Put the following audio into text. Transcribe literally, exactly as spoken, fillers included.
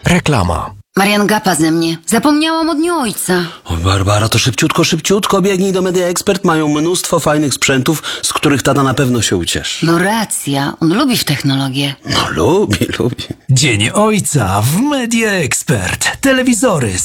Reklama. Marian gapa ze mnie. Zapomniałam od dnia ojca. O, Barbara, to szybciutko, szybciutko biegnij do Media Expert. Mają mnóstwo fajnych sprzętów, z których tata na pewno się ucieszy. No racja, on lubi w technologię. No lubi, lubi. Dzień Ojca w Media Expert. Telewizory